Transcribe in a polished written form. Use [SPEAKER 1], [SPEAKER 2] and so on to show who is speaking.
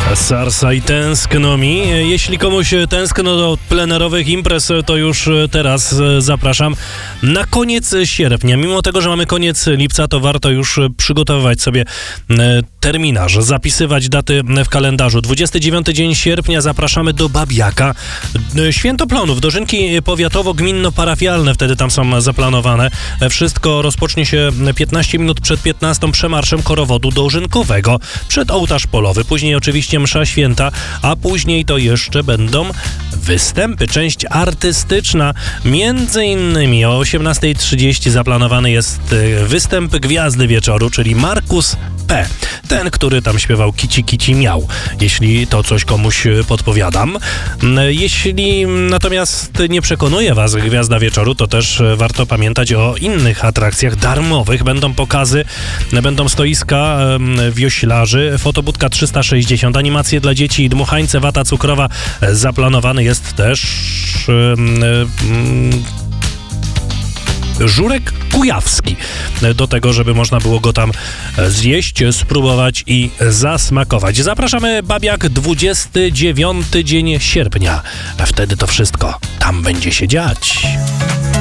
[SPEAKER 1] Sarsa i Tęskno mi. Jeśli komuś tęskno do plenerowych imprez, to już teraz zapraszam. Na koniec sierpnia, mimo tego, że mamy koniec lipca, to warto już przygotowywać sobie terminarz, zapisywać daty w kalendarzu. 29 dzień sierpnia zapraszamy do Babiaka. Święto Plonów, dożynki powiatowo-gminno-parafialne wtedy tam są zaplanowane. Wszystko rozpocznie się 15 minut przed 15 przemarszem korowodu dożynkowego przed ołtarz polowy. Później oczywiście msza święta, a później to jeszcze będą występy, część artystyczna. Między innymi o 18:30 zaplanowany jest występ Gwiazdy Wieczoru, czyli Markus P. Ten, który tam śpiewał Kici Kici Miał, jeśli to coś komuś podpowiadam. Jeśli natomiast nie przekonuje was Gwiazda Wieczoru, to też warto pamiętać o innych atrakcjach darmowych. Będą pokazy, będą stoiska wioślarzy, fotobudka 360, animacje dla dzieci i dmuchańce, wata cukrowa. Zaplanowany jest też żurek kujawski, do tego, żeby można było go tam zjeść, spróbować i zasmakować. Zapraszamy, Babiak, 29 dzień sierpnia. Wtedy to wszystko tam będzie się dziać.